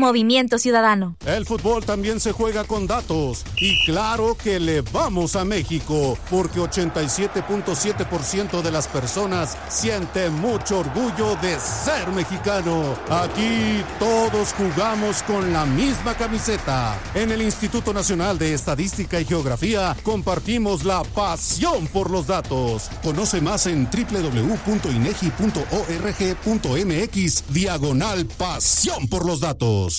Movimiento Ciudadano. El fútbol también se juega con datos. Y claro que le vamos a México, porque 87.7% de las personas siente mucho orgullo de ser mexicano. Aquí todos jugamos con la misma camiseta. En el Instituto Nacional de Estadística y Geografía compartimos la pasión por los datos. Conoce más en www.inegi.org.mx/pasión por los datos.